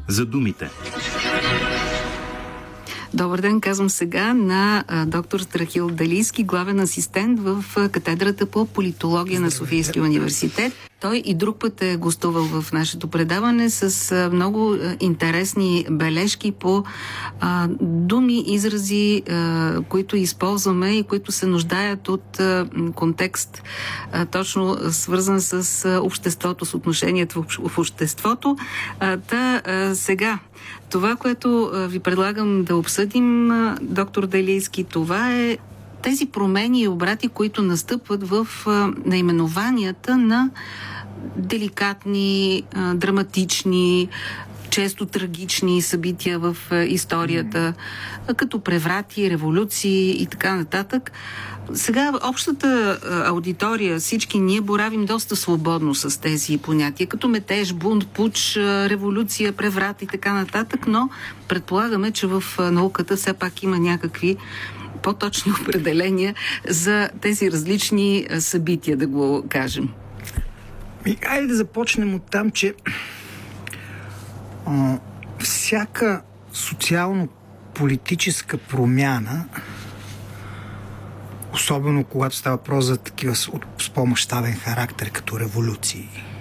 за думите. Добър ден, казвам сега на доктор Страхил Далийски, главен асистент в катедрата по политология на Софийския университет. Той и друг път е гостувал в нашето предаване с много интересни бележки по думи, изрази, които използваме и които се нуждаят от контекст, точно свързан с обществото, с отношението в обществото. Сега, това, което ви предлагам да обсъдим, доктор Далийски, това е тези промени и обрати, които настъпват в наименованията на деликатни, драматични, често трагични събития в историята, като преврати, революции и така нататък. Сега общата аудитория, всички ние боравим доста свободно с тези понятия, като метеж, бунт, пуч, революция, преврат и така нататък, но предполагаме, че в науката все пак има някакви по-точни определения за тези различни събития, да го кажем. Айде да започнем от там, че всяка социално-политическа промяна, особено когато става въпрос за такива с по-мащабен характер, като революции,